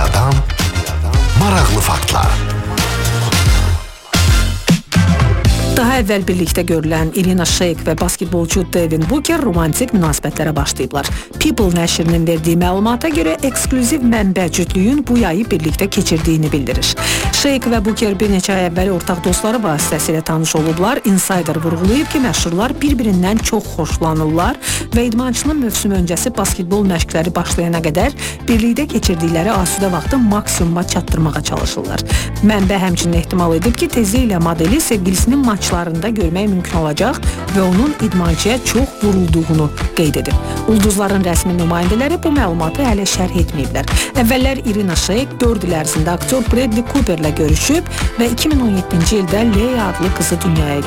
Dünyadan maraqlı faktlar. Daha əvvəl birlikdə görülən Irina Shayk və basketbolçu Devin Booker romantik münasibətlərə başlayıblar. People nəşrinin verdiyi məlumata görə eksklüziv mənbə cütlüyün bu yayı birlikdə keçirdiyini bildirir. Shayk və Booker bir neçə ay əvvəl ortaq dostları vasitəsilə tanış olublar. Insider vurğulayıb ki, məşhurlar bir-birindən çox xoşlanırlar və idmançının mövsüm öncəsi basketbol məşqləri başlayana qədər birlikdə keçirdikləri asudə vaxtı maksimuma çatdırmağa çalışırlar. Mənbə həmçinin ehtimal edib ki, tezliklə modeli sevgilisinin maçlarında görmək mümkün olacaq və onun idmançıya çox vurulduğunu qeyd edib. Ulduzların rəsmi nümayəndələri bu məlumatı hələ şərh etməyiblər. Əvvəllər Irina Shayk 4 il ərzində aktyor Bradley Cooperlə görüşüb və 2017-ci ildə Leia adlı qızı dünyaya